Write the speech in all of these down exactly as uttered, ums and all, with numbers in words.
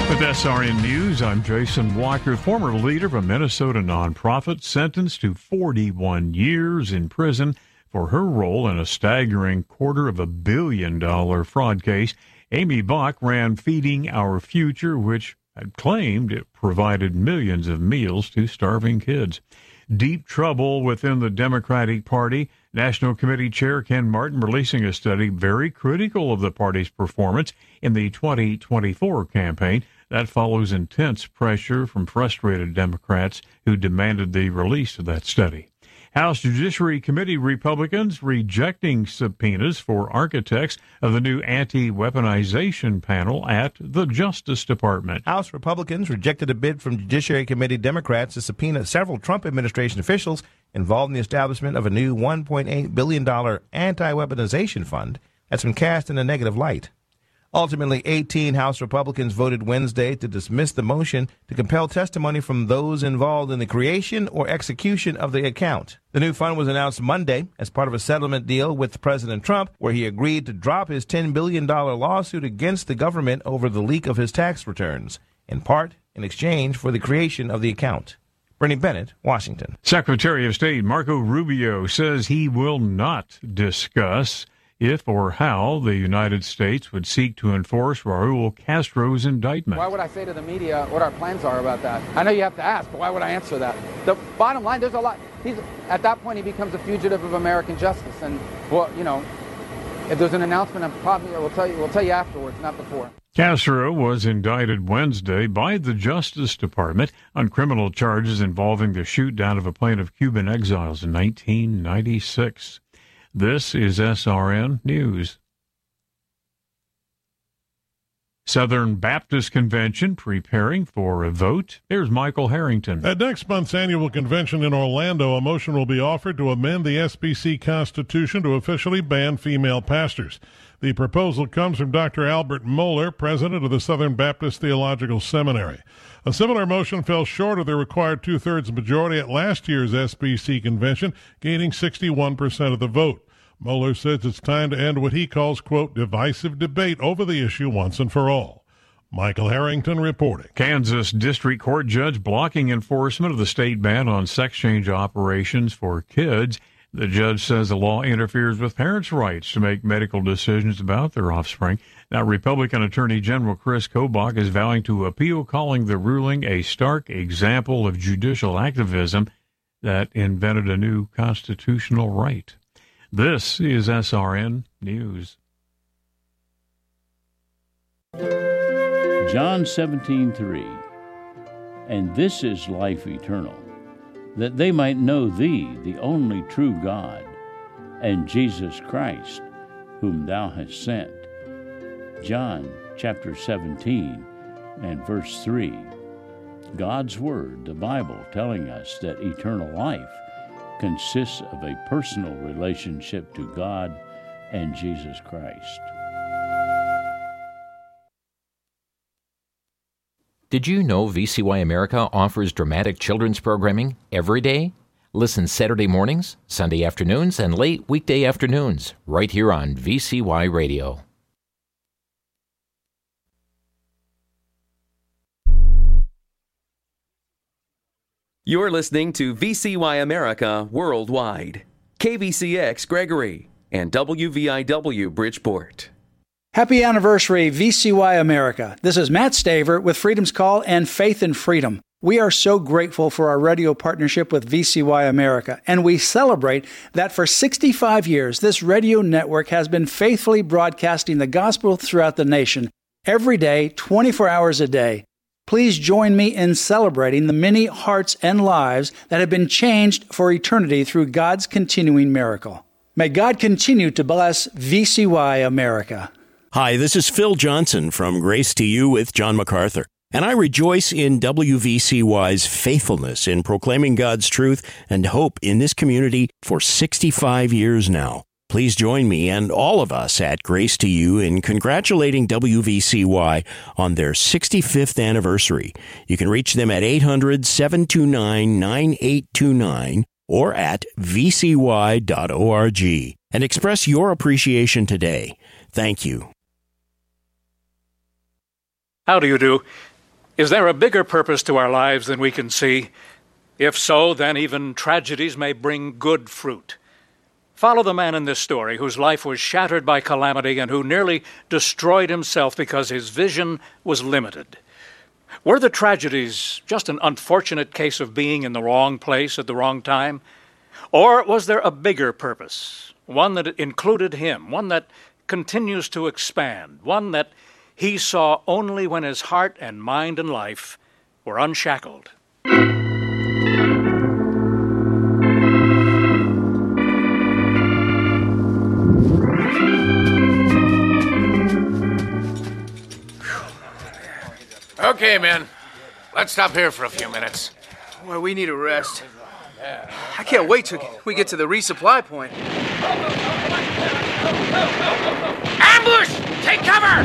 With S R N News, I'm Jason Walker. Former leader of a Minnesota nonprofit sentenced to forty-one years in prison for her role in a staggering quarter of a billion dollar fraud case. Amy Bach ran Feeding Our Future, which had claimed it provided millions of meals to starving kids. Deep trouble within the Democratic Party. National Committee Chair Ken Martin releasing a study very critical of the party's performance in the twenty twenty-four campaign. That follows intense pressure from frustrated Democrats who demanded the release of that study. House Judiciary Committee Republicans rejecting subpoenas for architects of the new anti-weaponization panel at the Justice Department. House Republicans rejected a bid from Judiciary Committee Democrats to subpoena several Trump administration officials involved in the establishment of a new one point eight billion dollars anti-weaponization fund that's been cast in a negative light. Ultimately, eighteen House Republicans voted Wednesday to dismiss the motion to compel testimony from those involved in the creation or execution of the account. The new fund was announced Monday as part of a settlement deal with President Trump, where he agreed to drop his ten billion dollars lawsuit against the government over the leak of his tax returns, in part in exchange for the creation of the account. Bernie Bennett, Washington. Secretary of State Marco Rubio says he will not discuss if or how the United States would seek to enforce Raul Castro's indictment. Why would I say to the media what our plans are about that? I know you have to ask, but why would I answer that? The bottom line, there's a lot. He's at that point, he becomes a fugitive of American justice. And, well, you know, if there's an announcement, I'm probably, we'll tell you, we'll tell you afterwards, not before. Castro was indicted Wednesday by the Justice Department on criminal charges involving the shoot-down of a plane of Cuban exiles in nineteen ninety-six. This is S R N News. Southern Baptist Convention preparing for a vote. Here's Michael Harrington. At next month's annual convention in Orlando, a motion will be offered to amend the S B C Constitution to officially ban female pastors. The proposal comes from Doctor Albert Mohler, president of the Southern Baptist Theological Seminary. A similar motion fell short of the required two-thirds majority at last year's S B C convention, gaining sixty-one percent of the vote. Mohler says it's time to end what he calls, quote, divisive debate over the issue once and for all. Michael Harrington reporting. Kansas District Court judge blocking enforcement of the state ban on sex change operations for kids. The judge says the law interferes with parents' rights to make medical decisions about their offspring. Now, Republican Attorney General Chris Kobach is vowing to appeal, calling the ruling a stark example of judicial activism that invented a new constitutional right. This is S R N News. John seventeen three. And this is life eternal, that they might know thee, the only true God, and Jesus Christ, whom thou hast sent. John chapter seventeen and verse three. God's Word, the Bible, telling us that eternal life consists of a personal relationship to God and Jesus Christ. Did you know V C Y America offers dramatic children's programming every day? Listen Saturday mornings, Sunday afternoons, and late weekday afternoons, right here on V C Y Radio. You're listening to V C Y America Worldwide, K V C X Gregory, and W V I W Bridgeport. Happy anniversary, V C Y America. This is Matt Staver with Freedom's Call and Faith in Freedom. We are so grateful for our radio partnership with V C Y America, and we celebrate that for sixty-five years, this radio network has been faithfully broadcasting the gospel throughout the nation, every day, twenty-four hours a day. Please join me in celebrating the many hearts and lives that have been changed for eternity through God's continuing miracle. May God continue to bless V C Y America. Hi, this is Phil Johnson from Grace to You with John MacArthur, and I rejoice in W V C Y's faithfulness in proclaiming God's truth and hope in this community for sixty-five years now. Please join me and all of us at Grace to You in congratulating W V C Y on their sixty-fifth anniversary. You can reach them at eight hundred, seven two nine, nine eight two nine or at v c y dot org and express your appreciation today. Thank you. How do you do? Is there a bigger purpose to our lives than we can see? If so, then even tragedies may bring good fruit. Follow the man in this story whose life was shattered by calamity and who nearly destroyed himself because his vision was limited. Were the tragedies just an unfortunate case of being in the wrong place at the wrong time? Or was there a bigger purpose, one that included him, one that continues to expand, one that he saw only when his heart and mind and life were unshackled? Okay, men. Let's stop here for a few minutes. Well, we need a rest. I can't wait till we get to the resupply point. Ambush! Take cover!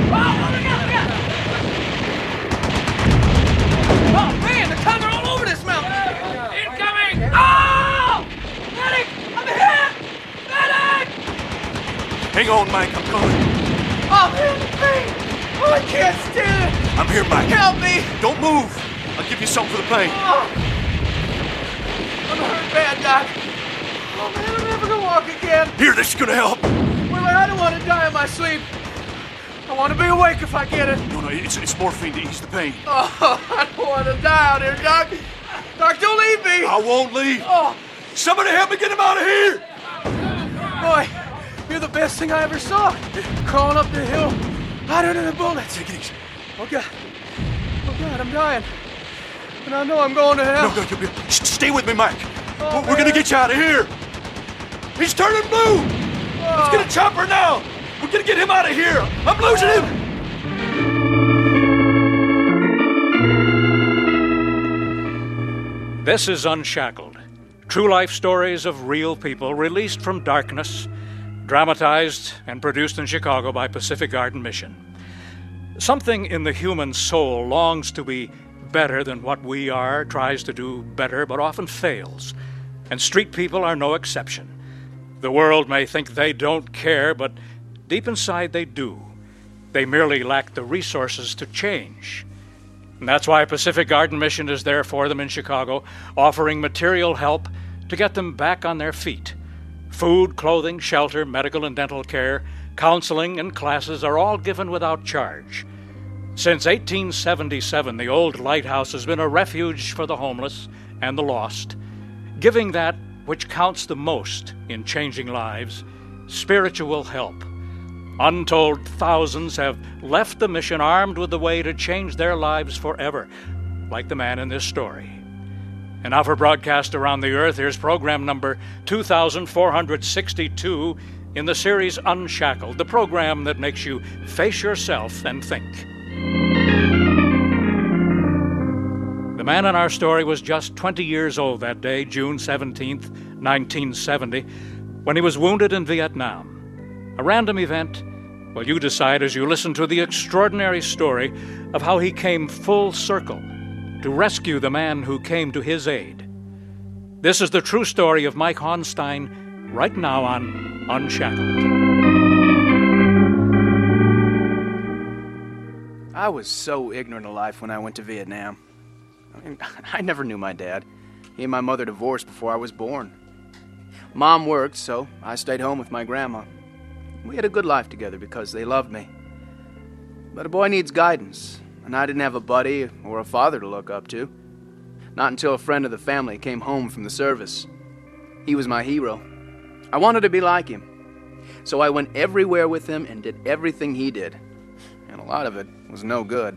Oh, man, the Cubs are all over this mountain! Incoming! Oh! Medic! I'm hit! Medic! Hang on, Mike. I'm coming. Oh, man, the pain! Oh, I can't stand it! I'm here, Mike. Help me! Don't move. I'll give you something for the pain. Oh. I'm hurt bad, Doc. Oh, man, I'm never gonna walk again. Here, this is gonna help. Well, I don't want to die in my sleep. I want to be awake if I get it. No, no, it's, it's morphine to ease the pain. Oh, I don't want to die out here, Doc. Doc, don't leave me. I won't leave. Oh. Somebody help me get him out of here. Boy, you're the best thing I ever saw. Crawling up the hill, right under the bullets. Take it easy. Oh, God. Oh, God, I'm dying. And I know I'm going to hell. No, no, no, stay with me, Mike. Oh, We're going to get you out of here. He's turning blue. Oh. Let's get a chopper now. We're going to get him out of here. I'm losing him. This is Unshackled. True life stories of real people released from darkness, dramatized and produced in Chicago by Pacific Garden Mission. Something in the human soul longs to be better than what we are, tries to do better, but often fails. And street people are no exception. The world may think they don't care, but deep inside they do. They merely lack the resources to change. And that's why Pacific Garden Mission is there for them in Chicago, offering material help to get them back on their feet. Food, clothing, shelter, medical and dental care, counseling, and classes are all given without charge. Since eighteen seventy-seven, the old lighthouse has been a refuge for the homeless and the lost, giving that which counts the most in changing lives, spiritual help. Untold thousands have left the mission armed with the way to change their lives forever, like the man in this story. And now for broadcast around the earth, here's program number two thousand four hundred sixty-two in the series Unshackled, the program that makes you face yourself and think. The man in our story was just twenty years old that day, June seventeenth, nineteen seventy, when he was wounded in Vietnam. A random event? Well, you decide as you listen to the extraordinary story of how he came full circle to rescue the man who came to his aid. This is the true story of Mike Hornstein, right now on Unshackled. I was so ignorant of life when I went to Vietnam. I mean, I never knew my dad. He and my mother divorced before I was born. Mom worked, so I stayed home with my grandma. We had a good life together because they loved me. But a boy needs guidance, and I didn't have a buddy or a father to look up to. Not until a friend of the family came home from the service. He was my hero. I wanted to be like him. So I went everywhere with him and did everything he did. And a lot of it was no good.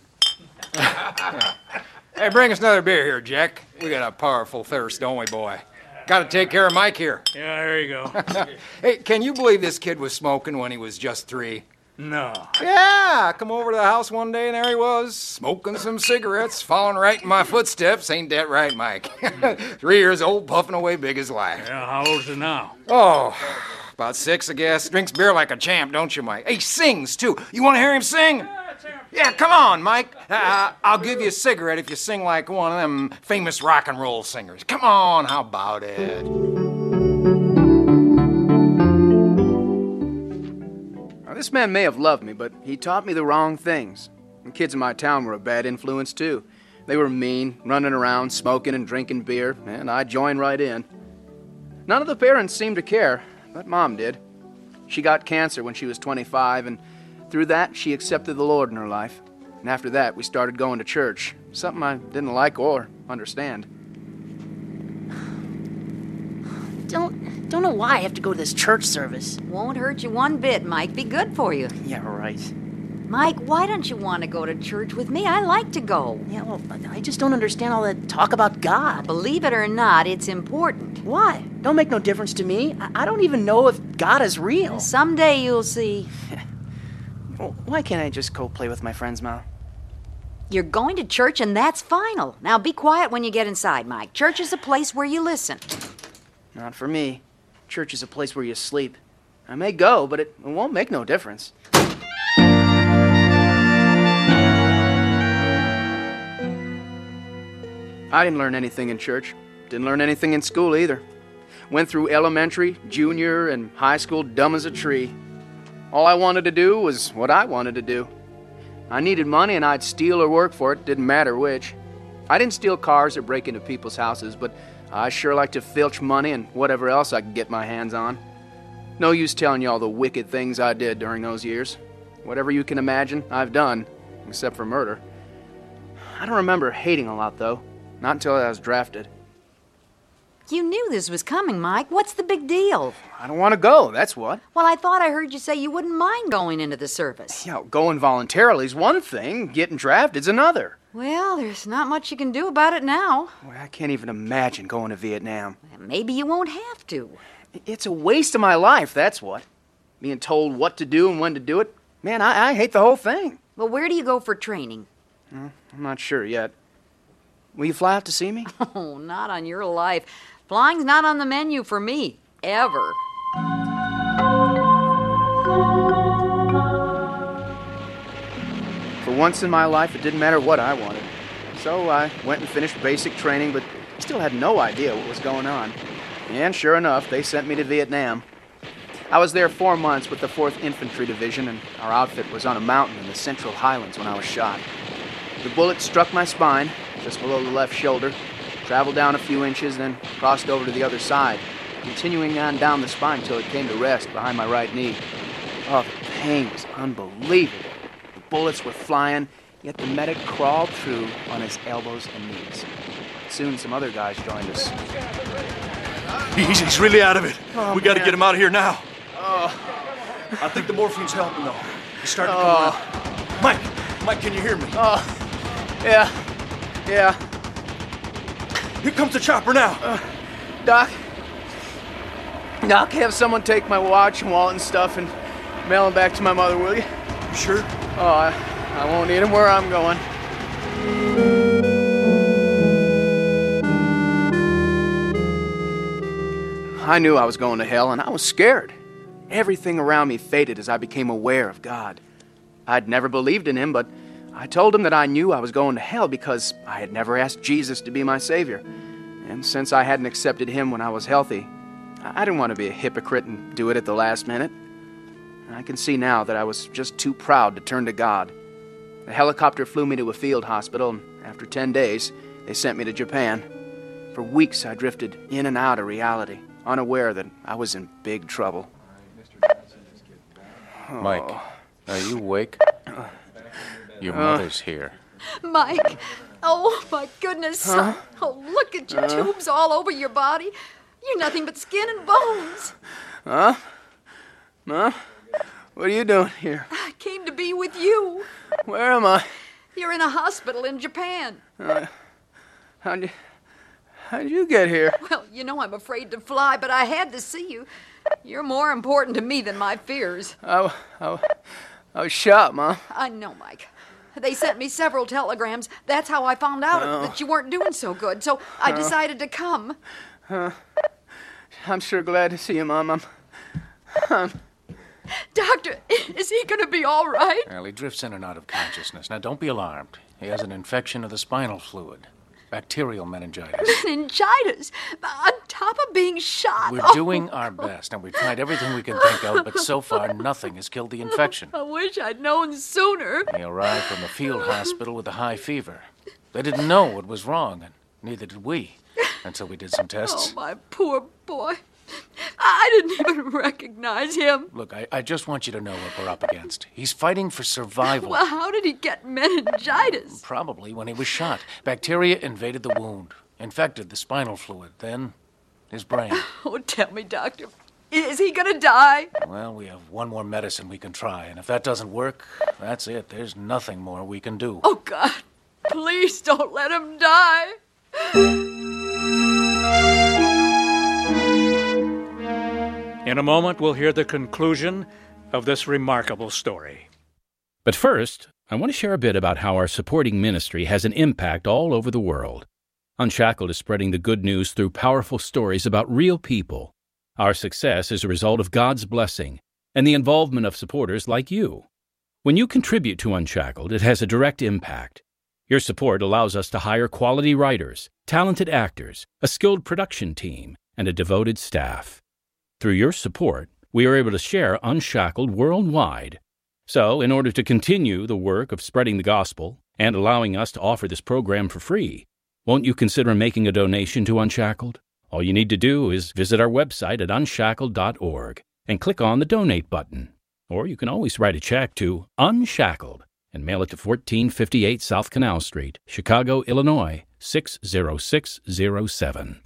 Hey, bring us another beer here, Jack. We got a powerful thirst, don't we, boy? Got to take care of Mike here. Yeah, there you go. Hey, can you believe this kid was smoking when he was just three? No. Yeah, I come over to the house one day and there he was, smoking some cigarettes, following right in my footsteps. Ain't that right, Mike? Three years old, puffing away big as life. Yeah, how old is he now? Oh, about six, I guess. Drinks beer like a champ, don't you, Mike? He sings, too. You want to hear him sing? Yeah, come on, Mike. Uh, I'll give you a cigarette if you sing like one of them famous rock and roll singers. Come on, how about it? Now, this man may have loved me, but he taught me the wrong things. The kids in my town were a bad influence, too. They were mean, running around, smoking and drinking beer, and I joined right in. None of the parents seemed to care, but Mom did. She got cancer when she was twenty-five, and through that, she accepted the Lord in her life. And after that, we started going to church, something I didn't like or understand. Don't, don't know why I have to go to this church service. Won't hurt you one bit, Mike. Be good for you. Yeah, right. Mike, why don't you want to go to church with me? I like to go. Yeah, well, I just don't understand all that talk about God. Believe it or not, it's important. Why? Don't make no difference to me. I, I don't even know if God is real. Someday you'll see. Well, why can't I just go play with my friends, Ma? You're going to church, and that's final. Now be quiet when you get inside, Mike. Church is a place where you listen. Not for me. Church is a place where you sleep. I may go, but it, it won't make no difference. I didn't learn anything in church. Didn't learn anything in school either. Went through elementary, junior, and high school dumb as a tree. All I wanted to do was what I wanted to do. I needed money and I'd steal or work for it, didn't matter which. I didn't steal cars or break into people's houses, but I sure like to filch money and whatever else I could get my hands on. No use telling you all the wicked things I did during those years. Whatever you can imagine, I've done, except for murder. I don't remember hating a lot, though. Not until I was drafted. You knew this was coming, Mike. What's the big deal? I don't want to go, that's what. Well, I thought I heard you say you wouldn't mind going into the service. Yeah, going voluntarily is one thing. Getting drafted's another. Well, there's not much you can do about it now. Well, I can't even imagine going to Vietnam. Maybe you won't have to. It's a waste of my life, that's what. Being told what to do and when to do it. Man, I, I hate the whole thing. Well, where do you go for training? Uh, I'm not sure yet. Will you fly out to see me? Oh, not on your life. Flying's not on the menu for me. Ever. For once in my life, it didn't matter what I wanted. So I went and finished basic training, but still had no idea what was going on. And sure enough, they sent me to Vietnam. I was there four months with the fourth Infantry Division, and our outfit was on a mountain in the Central Highlands when I was shot. The bullet struck my spine, just below the left shoulder, traveled down a few inches, then crossed over to the other side, continuing on down the spine till it came to rest behind my right knee. Oh, the pain was unbelievable. The bullets were flying, yet the medic crawled through on his elbows and knees. Soon some other guys joined us. He's, he's really out of it. Oh, we got to man. get him out of here now. Oh. I think the morphine's helping, though. He's starting to Oh. come around. Mike, Mike, can you hear me? Oh, yeah, yeah. Here comes the chopper now. Uh, Doc, Doc, have someone take my watch and wallet and stuff and mail them back to my mother, will you? You sure? Oh, I, I won't need them where I'm going. I knew I was going to hell, and I was scared. Everything around me faded as I became aware of God. I'd never believed in Him, but I told Him that I knew I was going to hell because I had never asked Jesus to be my Savior. And since I hadn't accepted Him when I was healthy, I didn't want to be a hypocrite and do it at the last minute. I can see now that I was just too proud to turn to God. The helicopter flew me to a field hospital, and after ten days, they sent me to Japan. For weeks, I drifted in and out of reality, unaware that I was in big trouble. Mike, are you awake? Your Uh. mother's here. Mike, oh my goodness. Huh? Oh, look at your Uh. tubes all over your body. You're nothing but skin and bones. Huh? Mom? What are you doing here? I came to be with you. Where am I? You're in a hospital in Japan. Uh, how'd you, how'd you get here? Well, you know I'm afraid to fly, but I had to see you. You're more important to me than my fears. I, I, I was shot, Mom. I know, Mike. They sent me several telegrams. That's how I found out Oh. that you weren't doing so good, so I Oh. decided to come. Uh, I'm sure glad to see you, Mom. I'm, I'm Doctor, is he going to be all right? Well, he drifts in and out of consciousness. Now, don't be alarmed. He has an infection of the spinal fluid. Bacterial meningitis. Meningitis? On top of being shot? We're Oh, doing our best, and we've tried everything we can think of, but so far nothing has killed the infection. I wish I'd known sooner. He arrived from a field hospital with a high fever. They didn't know what was wrong, and neither did we, until we did some tests. Oh, my poor boy. I didn't even recognize him. Look, I, I just want you to know what we're up against. He's fighting for survival. Well, how did he get meningitis? Probably when he was shot. Bacteria invaded the wound, infected the spinal fluid, then his brain. Oh, tell me, Doctor, is he gonna die? Well, we have one more medicine we can try, and if that doesn't work, that's it. There's nothing more we can do. Oh, God, please don't let him die. In a moment, we'll hear the conclusion of this remarkable story. But first, I want to share a bit about how our supporting ministry has an impact all over the world. Unshackled is spreading the good news through powerful stories about real people. Our success is a result of God's blessing and the involvement of supporters like you. When you contribute to Unshackled, it has a direct impact. Your support allows us to hire quality writers, talented actors, a skilled production team, and a devoted staff. Through your support, we are able to share Unshackled worldwide. So, in order to continue the work of spreading the gospel and allowing us to offer this program for free, won't you consider making a donation to Unshackled? All you need to do is visit our website at unshackled dot org and click on the Donate button. Or you can always write a check to Unshackled and mail it to fourteen fifty-eight South Canal Street, Chicago, Illinois, six zero six zero seven.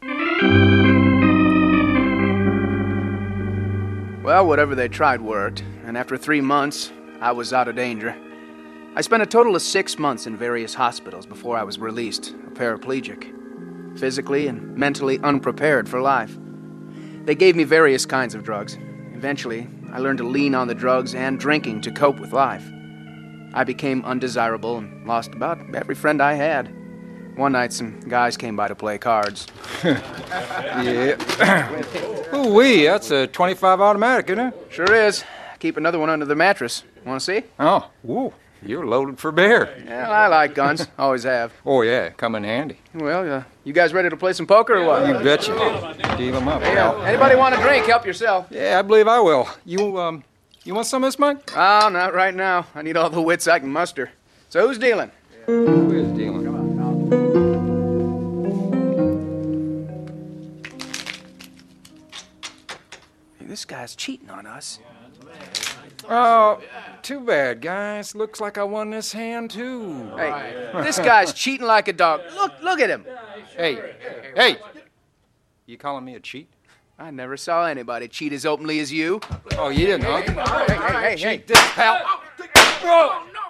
Well, whatever they tried worked, and after three months, I was out of danger. I spent a total of six months in various hospitals before I was released, a paraplegic, physically and mentally unprepared for life. They gave me various kinds of drugs. Eventually, I learned to lean on the drugs and drinking to cope with life. I became undesirable and lost about every friend I had. One night, some guys came by to play cards. Yeah. Ooh-wee, that's a twenty-five automatic, isn't it? Sure is. Keep another one under the mattress. Want to see? Oh, whoa. You're loaded for bear. Yeah, I like guns. Always have. Oh, yeah, come in handy. Well, uh, you guys ready to play some poker or what? You betcha. Deal them up, Hey, pal. uh, anybody want a drink? Help yourself. Yeah, I believe I will. You, um, you want some of this, Mike? Oh, not right now. I need all the wits I can muster. So who's dealing? Who is dealing? Come on. Hey, this guy's cheating on us. Oh, too bad, guys. Looks like I won this hand, too. Hey, this guy's cheating like a dog. Look, look at him. Hey, hey. You calling me a cheat? I never saw anybody cheat as openly as you. Oh, you didn't, huh? Hey, hey, hey, hey. Cheat this, pal. Oh, no.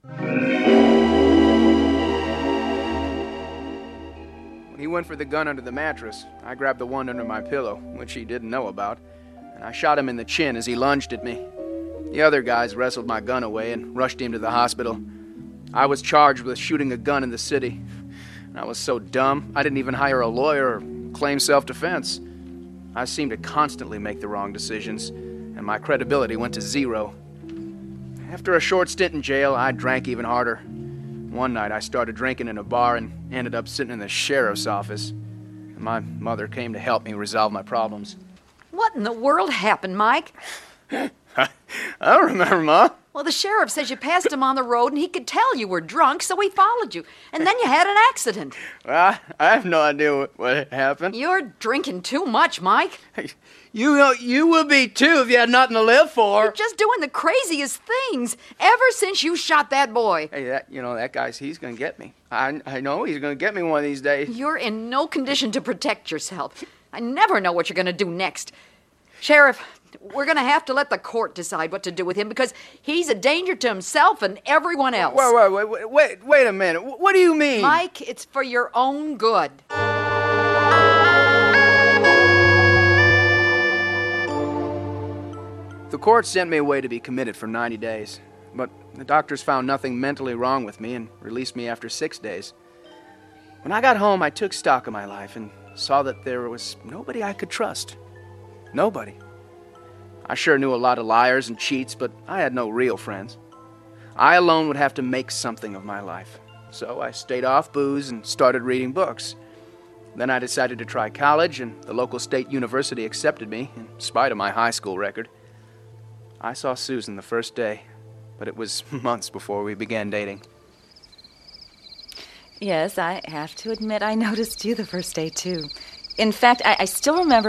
When he went for the gun under the mattress, I grabbed the one under my pillow, which he didn't know about, and I shot him in the chin as he lunged at me. The other guys wrestled my gun away and rushed him to the hospital. I was charged with shooting a gun in the city. I was so dumb, I didn't even hire a lawyer or claim self-defense. I seemed to constantly make the wrong decisions, and my credibility went to zero. After a short stint in jail, I drank even harder. One night I started drinking in a bar and ended up sitting in the sheriff's office. And my mother came to help me resolve my problems. What in the world happened, Mike? I don't remember, Ma. Well, the sheriff says you passed him on the road and he could tell you were drunk, so he followed you. And then you had an accident. Well, I have no idea what, what happened. You're drinking too much, Mike. You know, you would be too if you had nothing to live for. You're just doing the craziest things ever since you shot that boy. Hey, that you know, that guy's, he's going to get me. I, I know he's going to get me one of these days. You're in no condition to protect yourself. I never know what you're going to do next. Sheriff, we're going to have to let the court decide what to do with him because he's a danger to himself and everyone else. Wait, wait, wait, wait, wait, wait a minute. What do you mean? Mike, it's for your own good. The court sent me away to be committed for ninety days, but the doctors found nothing mentally wrong with me and released me after six days. When I got home, I took stock of my life and saw that there was nobody I could trust. Nobody. I sure knew a lot of liars and cheats, but I had no real friends. I alone would have to make something of my life. So I stayed off booze and started reading books. Then I decided to try college, and the local state university accepted me, in spite of my high school record. I saw Susan the first day, but it was months before we began dating. Yes, I have to admit I noticed you the first day, too. In fact, I, I still remember